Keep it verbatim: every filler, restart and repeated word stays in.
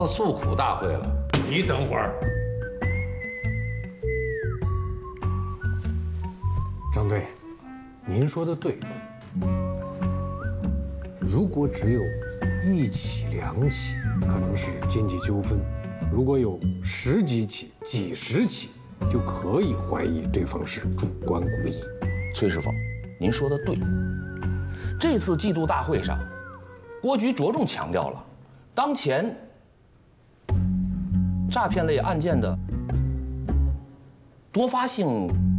诉苦大会了。 你等会儿， 张队，您说的对。如果只有一起、两起，可能是经济纠纷；如果有十几起、几十起，就可以怀疑对方是主观故意。 崔师傅，您说的对。这次季度大会上，郭局着重强调了当前诈骗类案件的多发性